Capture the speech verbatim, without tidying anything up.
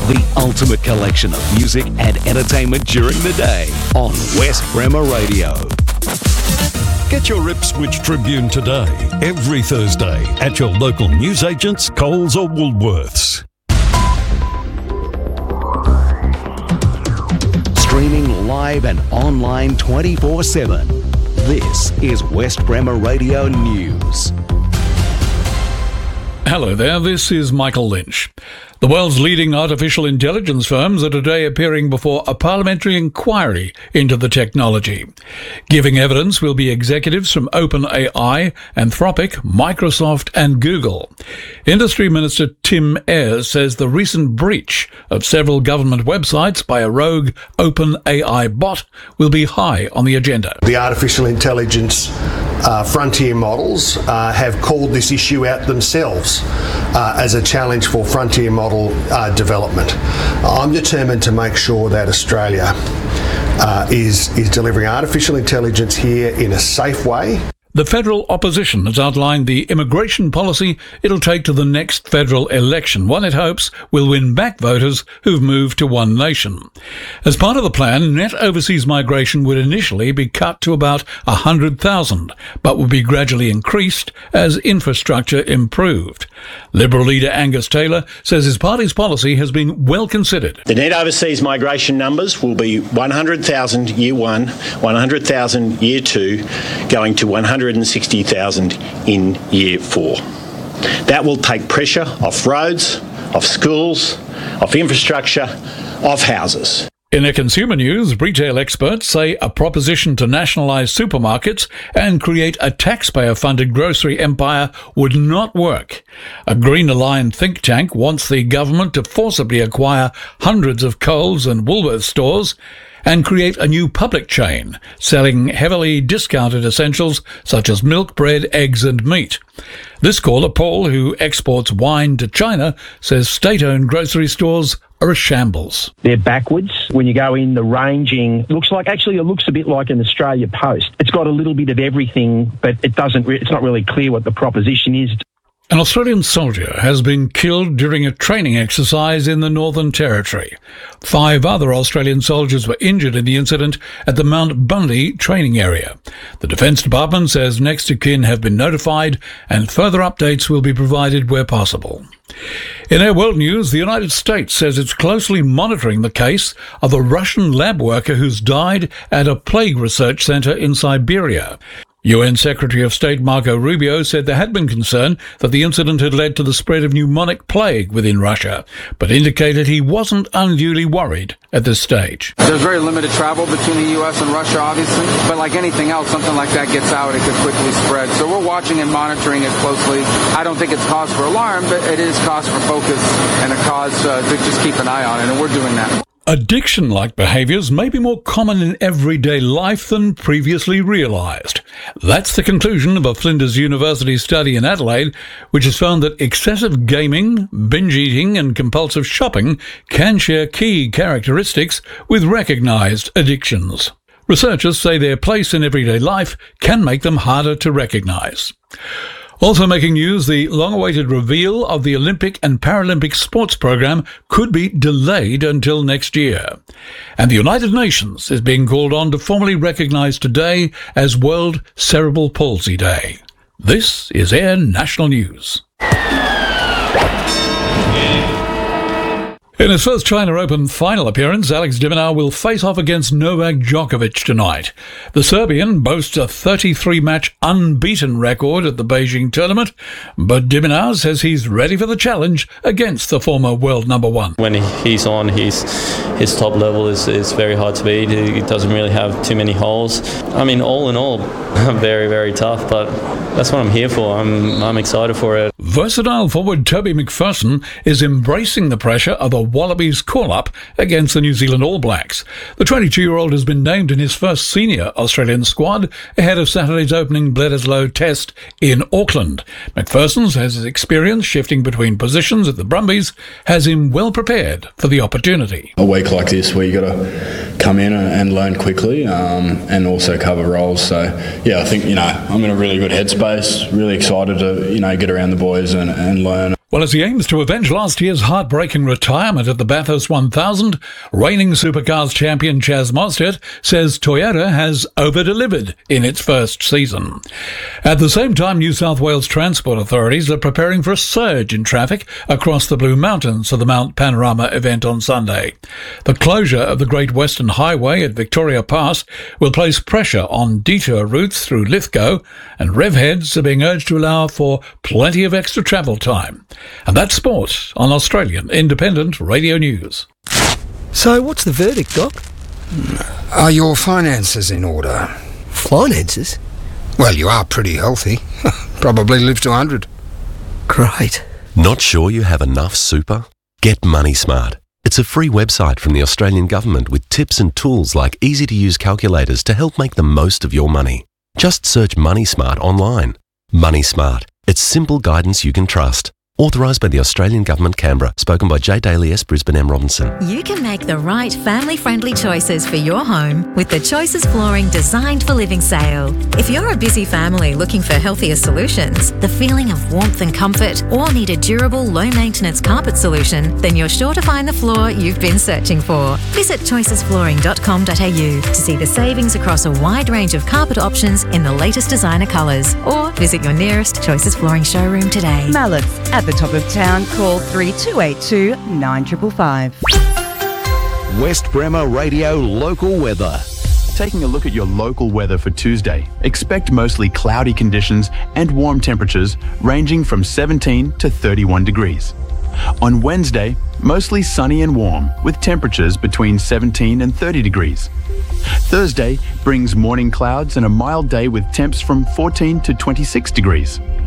the ultimate collection of music and entertainment during the day on West Bremer Radio. Get your Ipswich Tribune today, every Thursday, at your local newsagents, Coles or Woolworths. Streaming live and online twenty-four seven. This is West Bremer Radio News. Hello there, this is Michael Lynch. The world's leading artificial intelligence firms are today appearing before a parliamentary inquiry into the technology. Giving evidence will be executives from OpenAI, Anthropic, Microsoft and Google. Industry Minister Tim Ayres says the recent breach of several government websites by a rogue OpenAI bot will be high on the agenda. The artificial intelligence Uh, frontier models uh, have called this issue out themselves uh, as a challenge for frontier model uh, development. I'm determined to make sure that Australia uh, is, is delivering artificial intelligence here in a safe way. The federal opposition has outlined the immigration policy it'll take to the next federal election, one it hopes will win back voters who've moved to One Nation. As part of the plan, net overseas migration would initially be cut to about one hundred thousand, but would be gradually increased as infrastructure improved. Liberal leader Angus Taylor says his party's policy has been well considered. The net overseas migration numbers will be one hundred thousand year one, one hundred thousand year two, going to one hundred sixty thousand in year four. That will take pressure off roads, off schools, off infrastructure, off houses. In their consumer news, retail experts say a proposition to nationalise supermarkets and create a taxpayer-funded grocery empire would not work. A Green-aligned think tank wants the government to forcibly acquire hundreds of Coles and Woolworths stores and create a new public chain selling heavily discounted essentials such as milk, bread, eggs and meat. This caller, Paul, who exports wine to China, says state-owned grocery stores are a shambles. They're backwards. When you go in, the ranging looks like, actually it looks a bit like an Australia Post. It's got a little bit of everything, but it doesn't. Re- it's not really clear what the proposition is. An Australian soldier has been killed during a training exercise in the Northern Territory. Five other Australian soldiers were injured in the incident at the Mount Bundy training area. The Defence Department says next of kin have been notified and further updates will be provided where possible. In our world news, the United States says it's closely monitoring the case of a Russian lab worker who's died at a plague research centre in Siberia. U N Secretary of State Marco Rubio said there had been concern that the incident had led to the spread of pneumonic plague within Russia, but indicated he wasn't unduly worried at this stage. There's very limited travel between the U S and Russia, obviously, but like anything else, something like that gets out, it could quickly spread. So we're watching and monitoring it closely. I don't think it's cause for alarm, but it is cause for focus and a cause uh, to just keep an eye on it, and we're doing that. Addiction-like behaviours may be more common in everyday life than previously realised. That's the conclusion of a Flinders University study in Adelaide, which has found that excessive gaming, binge eating and compulsive shopping can share key characteristics with recognised addictions. Researchers say their place in everyday life can make them harder to recognise. Also making news, the long-awaited reveal of the Olympic and Paralympic sports program could be delayed until next year. And the United Nations is being called on to formally recognise today as World Cerebral Palsy Day. This is Air National News. In his first China Open final appearance, Alex de Minaur will face off against Novak Djokovic tonight. The Serbian boasts a thirty-three match unbeaten record at the Beijing tournament, but de Minaur says he's ready for the challenge against the former world number one. When he's on, he's, his top level is, is very hard to beat. He doesn't really have too many holes. I mean, all in all, very, very tough, but that's what I'm here for. I'm, I'm excited for it. Versatile forward Toby McPherson is embracing the pressure of the Wallabies call-up against the New Zealand All Blacks. The twenty-two-year-old has been named in his first senior Australian squad ahead of Saturday's opening Bledisloe Test in Auckland. McPherson says his experience shifting between positions at the Brumbies has him well prepared for the opportunity. A week like this where you got to come in and learn quickly um, and also cover roles. So, yeah, I think, you know, I'm in a really good headspace, really excited to, you know, get around the boys and, and learn. Well, as he aims to avenge last year's heartbreaking retirement at the Bathurst one thousand, reigning supercars champion Chaz Mostert says Toyota has over-delivered in its first season. At the same time, New South Wales transport authorities are preparing for a surge in traffic across the Blue Mountains for the Mount Panorama event on Sunday. The closure of the Great Western Highway at Victoria Pass will place pressure on detour routes through Lithgow, and rev heads are being urged to allow for plenty of extra travel time. And that's sport on Australian Independent Radio News. So what's the verdict, Doc? Are your finances in order? Finances? Well, you are pretty healthy. Probably live to one hundred. Great. Not sure you have enough super? Get Money Smart. It's a free website from the Australian Government with tips and tools like easy-to-use calculators to help make the most of your money. Just search Money Smart online. Money Smart. It's simple guidance you can trust. Authorised by the Australian Government, Canberra. Spoken by J. Daly S. Brisbane M. Robinson. You can make the right family-friendly choices for your home with the Choices Flooring Designed for Living sale. If you're a busy family looking for healthier solutions, the feeling of warmth and comfort, or need a durable, low-maintenance carpet solution, then you're sure to find the floor you've been searching for. Visit choices flooring dot com dot a u to see the savings across a wide range of carpet options in the latest designer colours, or visit your nearest Choices Flooring showroom today. Mallett's at the top of town. Call three two eight two, nine five five. West Bremer Radio local weather. Taking a look at your local weather for Tuesday, expect mostly cloudy conditions and warm temperatures ranging from seventeen to thirty-one degrees. On Wednesday, mostly sunny and warm with temperatures between seventeen and thirty degrees. Thursday brings morning clouds and a mild day with temps from fourteen to twenty-six degrees.